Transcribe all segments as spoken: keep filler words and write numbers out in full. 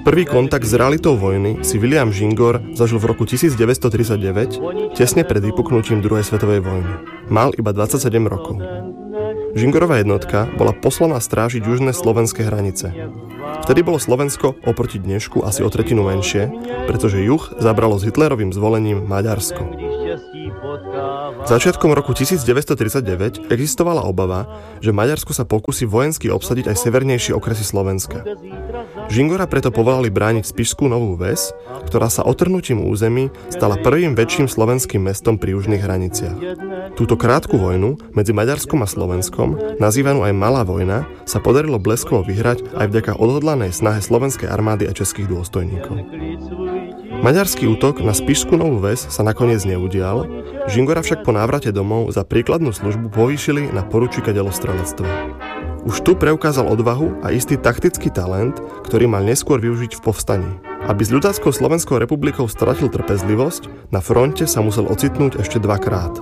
Prvý kontakt s realitou vojny si William Žingor zažil v roku devätnásťtridsaťdeväť, tesne pred vypuknutím druhej svetovej vojny. Mal iba dvadsaťsedem rokov. Žingorová jednotka bola poslaná strážiť južné slovenské hranice. Vtedy bolo Slovensko oproti dnešku asi o tretinu menšie, pretože juh zabralo s Hitlerovým zvolením Maďarsko. Začiatkom roku devätnásťtridsaťdeväť existovala obava, že Maďarsko sa pokúsi vojensky obsadiť aj severnejšie okresy Slovenska. Žingora preto povolali brániť Spišskú Novú Ves, ktorá sa otrhnutím území stala prvým väčším slovenským mestom pri južných hraniciach. Túto krátku vojnu medzi Maďarskom a Slovenskom, nazývanú aj Malá vojna, sa podarilo bleskovo vyhrať aj vďaka odhodlanej snahe slovenskej armády a českých dôstojníkov. Maďarský útok na Spišskú Novú Ves sa nakoniec neudial, Žingora však po návrate domov za príkladnú službu povýšili na poručíka delostrelectva. Už tu preukázal odvahu a istý taktický talent, ktorý mal neskôr využiť v povstaní. Aby s ľudáckou Slovenskou republikou stratil trpezlivosť, na fronte sa musel ocitnúť ešte dvakrát.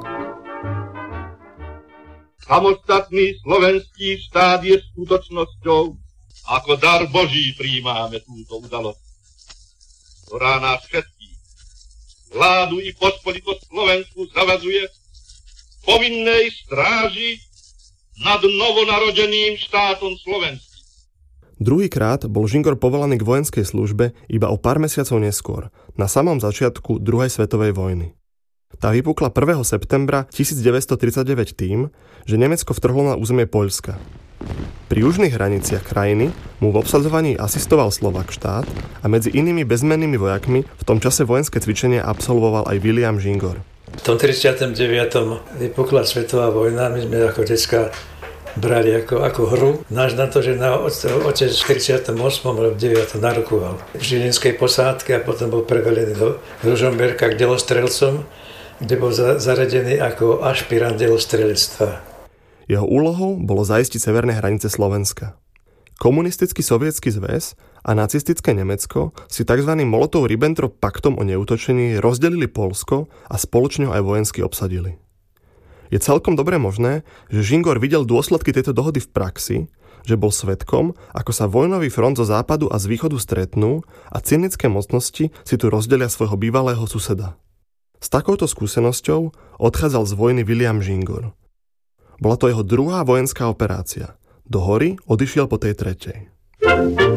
Samostatný slovenský štát je skutočnosťou, ako dar Boží prijímáme túto udalosť, ktorá nás všetkých, vládu i pospolitosť Slovensku zavazuje povinnej stráži nad novonarodeným štátom slovenským. Druhýkrát bol Žingor povolaný k vojenskej službe iba o pár mesiacov neskôr, na samom začiatku druhej svetovej vojny. Tá vypukla prvého septembra devätnásťtridsaťdeväť tým, že Nemecko vtrhlo na územie Poľska. Pri južných hraniciach krajiny mu v obsadzovaní asistoval Slovák štát a medzi inými bezmennými vojakmi v tom čase vojenské cvičenie absolvoval aj William Žingor. V tom tridsiatom deviatom vypukla svetová vojna, my sme ako decka brali ako, ako hru. Náš na to, že na otec v tridsiatom ôsmom alebo deviatom narukoval v žilinskej posádke a potom bol prevelený do Ružomberka k delostrelcom, kde bol za, zaradený ako ašpirant delostrelectva. Jeho úlohou bolo zaistiť severné hranice Slovenska. Komunistický sovietský zväz a nacistické Nemecko si tzv. Molotov-Ribbentrop paktom o neútočení rozdelili Poľsko a spoločne ho aj vojensky obsadili. Je celkom dobre možné, že Žingor videl dôsledky tejto dohody v praxi, že bol svedkom, ako sa vojnový front zo západu a z východu stretnú a cynické mocnosti si tu rozdelia svojho bývalého suseda. S takouto skúsenosťou odchádzal z vojny William Žingor. Bola to jeho druhá vojenská operácia. Do hory odišiel po tej tretej.